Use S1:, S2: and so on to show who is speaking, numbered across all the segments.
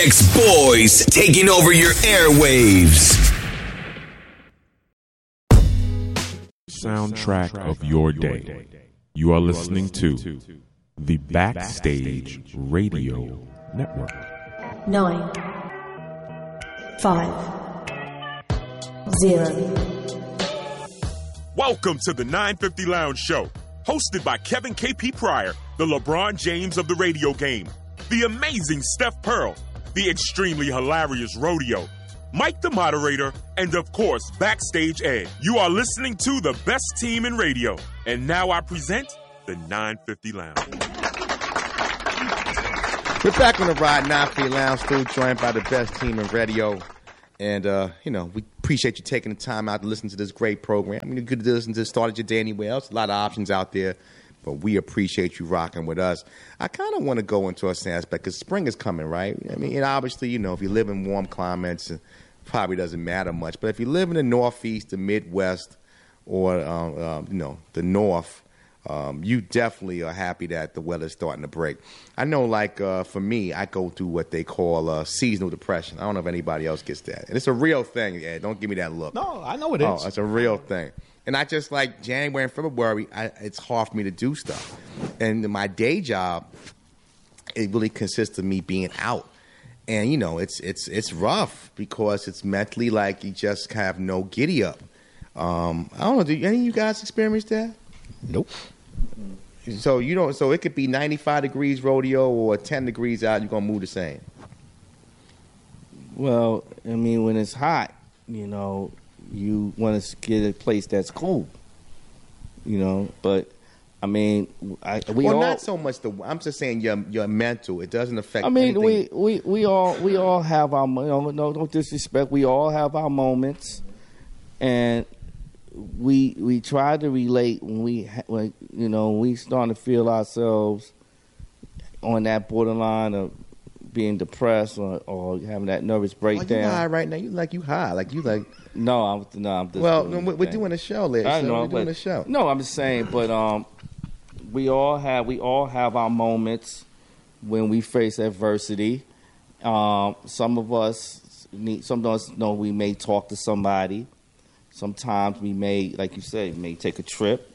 S1: X-Boys taking over your airwaves.
S2: Soundtrack of your day. You are listening to the Backstage Radio Network.
S3: 9, 5, 0.
S4: Welcome to the 950 Lounge Show, hosted by Kevin KP Pryor, the LeBron James of the radio game, the amazing Steph Pearl, the extremely hilarious Rodeo, Mike the moderator, and of course, Backstage Ed. You are listening to the best team in radio. And now I present the 950 Lounge.
S5: We're back on the Ride 950 Lounge, still joined by the best team in radio. And, we appreciate you taking the time out to listen to this great program. I mean, you could listen to Started Your Day anywhere else. A lot of options out there. But we appreciate you rocking with us. I kind of want to go into a aspect because spring is coming, right? I mean, and obviously, if you live in warm climates, it probably doesn't matter much. But if you live in the Northeast, the Midwest, or, the North, you definitely are happy that the weather's starting to break. I know, for me, I go through what they call seasonal depression. I don't know if anybody else gets that. And it's a real thing, Ed. Don't give me that look.
S6: No, I know it is.
S5: Oh, it's a real thing. And I just like January and February, it's hard for me to do stuff. And my day job, it really consists of me being out. And, it's rough because it's mentally like you just have no giddy up. I don't know, do any of you guys experience that?
S6: Nope.
S5: So it could be 95 degrees Rodeo or 10 degrees out, you're going to move the same.
S7: Well, I mean, when it's hot, you want to get a place that's cool, but I mean,
S5: not so much I'm just saying your mental. It doesn't affect.
S7: I mean,
S5: anything.
S7: we all have our no disrespect. We all have our moments, and we try to relate when we start to feel ourselves on that borderline of being depressed or having that nervous breakdown.
S5: You high right now? You high?
S7: No, I'm just.
S5: Well, we're doing a show, ladies. I know, we're doing a show.
S7: No, I'm just saying, but we all have our moments when we face adversity. Some of us know we may talk to somebody. Sometimes we may, like you said, may take a trip.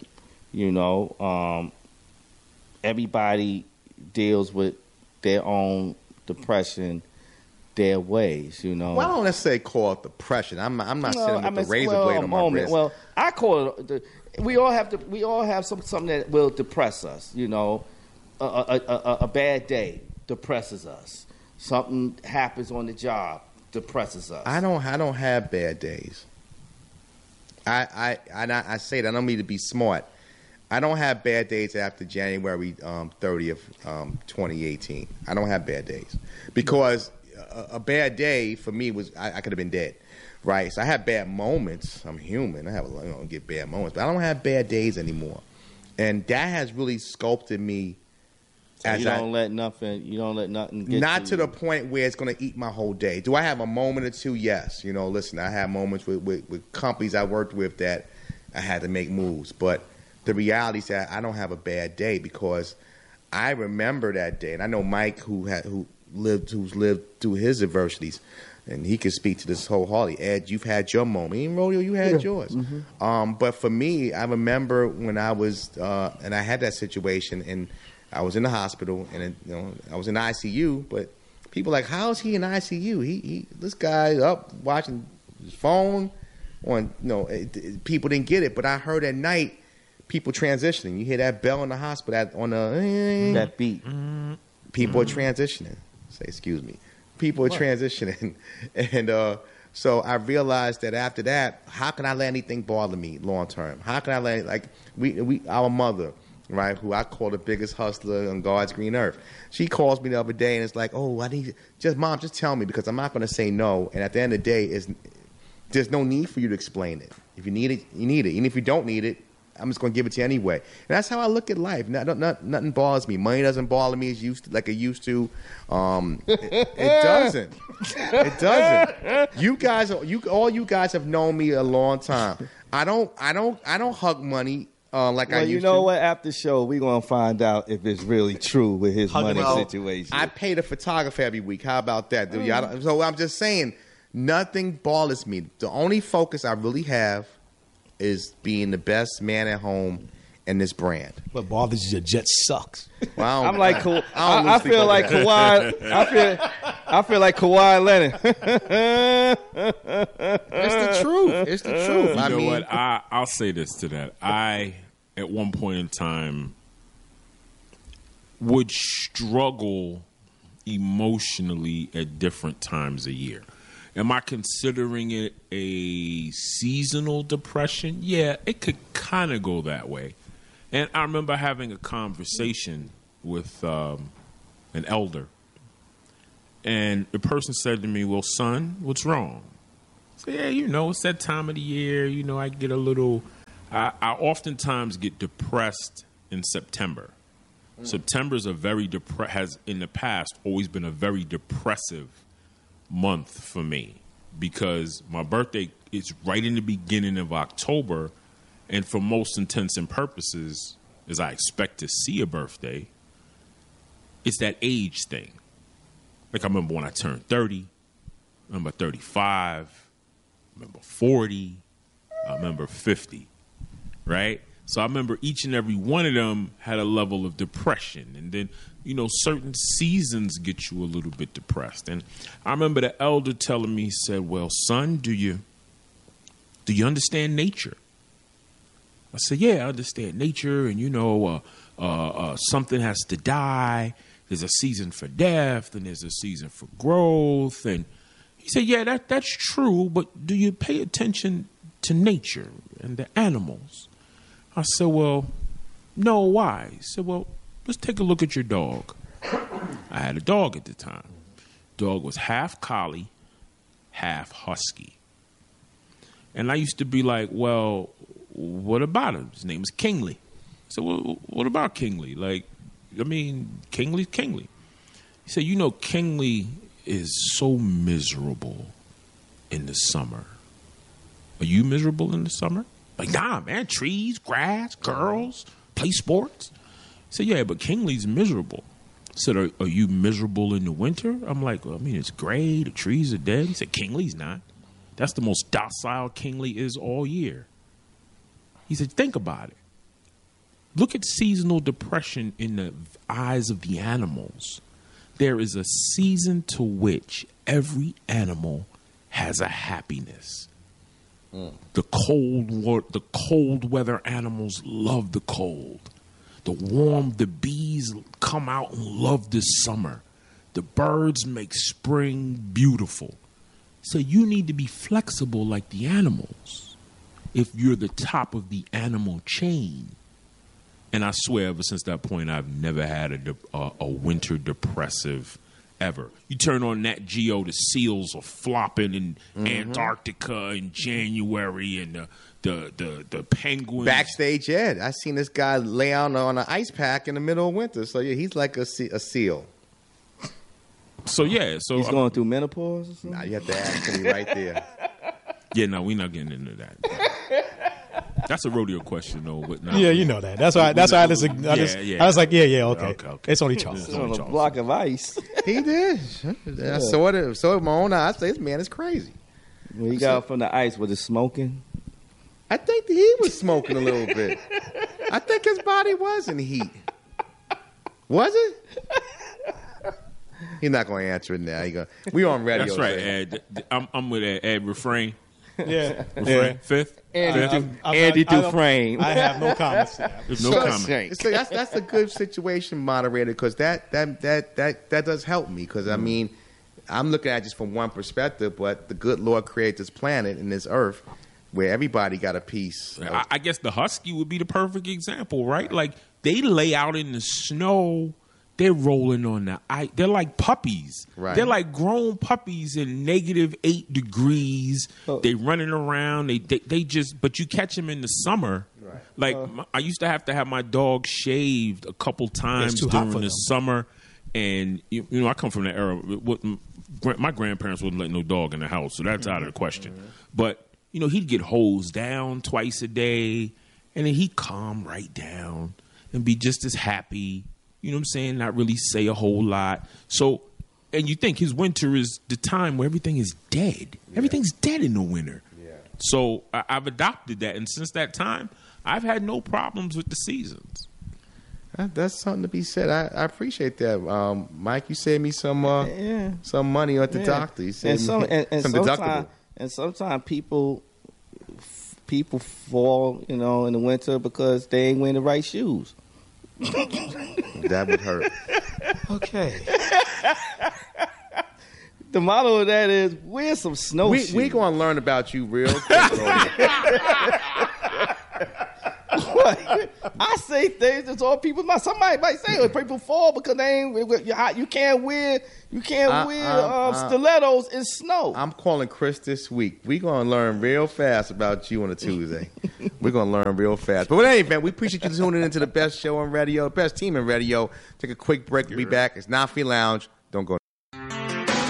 S7: Everybody deals with their own depression their ways,
S5: Well, I don't necessarily call it depression. I'm not sitting with the razor blade on my wrist.
S7: Well, I call it. We all have something that will depress us. A bad day depresses us. Something happens on the job depresses us.
S5: I don't have bad days. I say that I don't mean to be smart. I don't have bad days after January 30th, 2018. I don't have bad days because a bad day for me was I could have been dead, right? So I have bad moments. I'm human. I get bad moments, but I don't have bad days anymore, and that has really sculpted me.
S7: So you don't let nothing get
S5: not to the point where it's going to eat my whole day. Do I have a moment or two? Yes. Listen, I have moments with companies I worked with that I had to make moves, but the reality is that I don't have a bad day because I remember that day, and I know Mike who's lived through his adversities, and he can speak to this wholeheartedly. Ed, you've had your moment. Even Rodeo, you had yours. Mm-hmm. But for me, I remember when I was and I had that situation, and I was in the hospital, and I was in ICU. But people are like, how is he in ICU? He this guy up watching his phone. People didn't get it, but I heard at night. People transitioning. You hear that bell in the hospital
S7: that beat.
S5: People are transitioning. Say, excuse me. People are transitioning, and so I realized that after that, how can I let anything bother me long term? How can I let our mother, right, who I call the biggest hustler on God's green earth? She calls me the other day and it's like, oh, I need Mom, just tell me because I'm not going to say no. And at the end of the day, there's no need for you to explain it. If you need it, you need it. Even if you don't need it, I'm just going to give it to you anyway. And that's how I look at life. Nothing bothers me. Money doesn't bother me like it used to. It doesn't. It doesn't. All you guys have known me a long time. I don't hug money. like I
S7: Well,
S5: used
S7: you know
S5: to.
S7: what? After the show, we're gonna find out if it's really true with his money situation.
S5: I pay the photographer every week. How about that, dude? So I'm just saying, nothing bothers me. The only focus I really have is being the best man at home in this brand.
S3: What bothers you? Your jet sucks.
S5: Well,
S7: I'm like, I
S5: sleep
S7: feel
S5: over
S7: like
S5: that.
S7: Kawhi. I feel like Kawhi Leonard.
S5: It's the truth. It's the truth.
S4: You know what? I'll say this to that. I, at one point in time, would struggle emotionally at different times a year. Am I considering it a seasonal depression? Yeah, it could kind of go that way. And I remember having a conversation with an elder. And the person said to me, well, son, what's wrong? I said, yeah, you know, it's that time of the year. You know, I get a little, I oftentimes get depressed in September. September's has in the past always been a very depressive month for me because my birthday is right in the beginning of October, and for most intents and purposes, as I expect to see a birthday, it's that age thing. Like I remember when I turned 30, I remember 35, I remember 40, I remember 50, right? So I remember each and every one of them had a level of depression. And then, you know, certain seasons get you a little bit depressed. And I remember the elder telling me, he said, well, son, do you understand nature? I said, yeah, I understand nature. And, you know, something has to die. There's a season for death and there's a season for growth. And he said, yeah, that's true. But do you pay attention to nature and the animals? I said, well, no, why? He said, well, let's take a look at your dog. I had a dog at the time. Dog was half collie, half husky. And I used to be like, well, what about him? His name is Kingsley. I said, well, what about Kingsley? Like, I mean, Kingsley's Kingsley. He said, you know, Kingsley is so miserable in the summer. Are you miserable in the summer? Like, nah, man, trees, grass, girls, play sports. He said, yeah, but Kingsley's miserable. I said, are you miserable in the winter? I'm like, well, I mean, it's gray, the trees are dead. He said, Kingsley's not. That's the most docile Kingsley is all year. He said, think about it. Look at seasonal depression in the eyes of the animals. There is a season to which every animal has a happiness. The cold weather animals love the cold. The bees come out and love this summer. The birds make spring beautiful. So you need to be flexible like the animals if you're the top of the animal chain. And I swear, ever since that point, I've never had a winter depressive ever. You turn on Nat Geo, the seals are flopping in Antarctica in January, and the penguins.
S5: Backstage Ed. I seen this guy lay out on an ice pack in the middle of winter. So yeah, he's like a seal.
S4: So yeah, so
S7: He's going through menopause or something?
S5: Nah, you have to ask me right there.
S4: Yeah, no, we're not getting into that. That's a rodeo question, though. But no,
S3: Yeah, you know that. That's why. I was like, yeah, okay. It's only Charles.
S7: It's on a block of ice.
S5: He did. I saw it with my own eyes. I say, this man is crazy.
S7: When he got up from the ice, was it smoking?
S5: I think that he was smoking a little bit. I think his body was in heat. Was it? He's not going to answer it now. We on radio.
S4: That's right, Ed. I'm with Ed. Refrain.
S3: Yeah.
S4: Refrain. Fifth.
S7: Andy Dufresne.
S3: I have no comments.
S4: There's no comment.
S5: So that's a good situation, moderator, because that does help me. Because I mean, I'm looking at it just from one perspective, but the good Lord created this planet and this earth where everybody got a piece.
S4: I guess the husky would be the perfect example, right? Like they lay out in the snow. They're rolling on the ice. They're like puppies.
S5: Right.
S4: They're like grown puppies in -8 degrees.
S7: Oh.
S4: They running around. They just. But you catch them in the summer.
S5: Right.
S4: Like I used to have my dog shaved a couple times
S3: too hot
S4: during
S3: for
S4: the
S3: them.
S4: summer, and you know I come from the era. My grandparents wouldn't let no dog in the house, so that's out of the question. But you know he'd get hosed down twice a day.
S6: and then he calm right down and be just as happy. You know what I'm saying? Not really say a whole lot. So, and you think his winter is the time where everything is dead. Yeah. Everything's dead in the winter. Yeah. So I've adopted that, and since that time, I've had no problems with the seasons.
S5: That's something to be said. I appreciate that, Mike. You saved me some money at the doctor. You saved some deductible.
S7: And sometimes people fall, in the winter because they ain't wearing the right shoes.
S5: That would hurt.
S7: Okay. The motto of that is wear some snowshoes.
S5: We're going to learn about you real quick.
S7: I say things that's all people. Somebody might say people fall because they ain't. You can't wear stilettos in snow.
S5: I'm calling Chris this week. We're gonna learn real fast about you on a Tuesday. We're gonna learn real fast. But anyway, we appreciate you tuning into the best show on radio, best team in radio. Take a quick break. We'll be back. It's Nafi Lounge. Don't go.